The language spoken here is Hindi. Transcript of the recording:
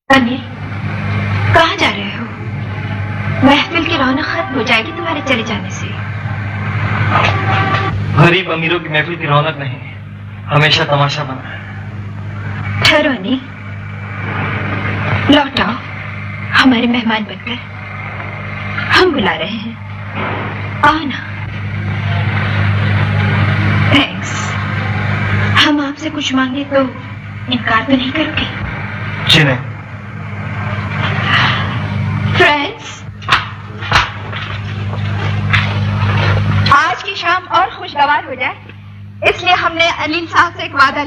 अनिल, कहाँ जा रहे हो? महफिल की रौनक खत्म हो जाएगी तुम्हारे चले जाने से। गरीब अमीरों की महफिल की रौनक नहीं, हमेशा तमाशा बना है। ठहरो अनिल, लौट आओ हमारे मेहमान बनकर। हम बुला रहे हैं, आओ ना। थैंक्स। हम आपसे कुछ मांगे तो इनकार तो नहीं करोगे? जी नहीं। फ्रेंड्स, आज की शाम और खुशगवार हो जाए इसलिए हमने अनिल साहब से एक वादा